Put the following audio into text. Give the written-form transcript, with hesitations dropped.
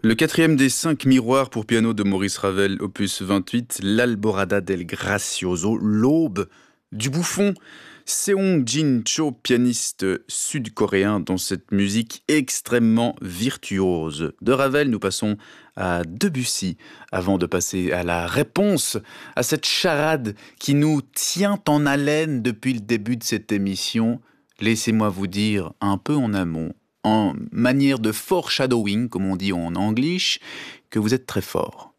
Le quatrième des 5 miroirs pour piano de Maurice Ravel, opus 28, l'Alborada del Gracioso, l'aube du bouffon. Seong Jin Cho, pianiste sud-coréen dans cette musique extrêmement virtuose. De Ravel, nous passons à Debussy, avant de passer à la réponse à cette charade qui nous tient en haleine depuis le début de cette émission. Laissez-moi vous dire un peu en amont, en manière de foreshadowing, comme on dit en anglais, que vous êtes très fort.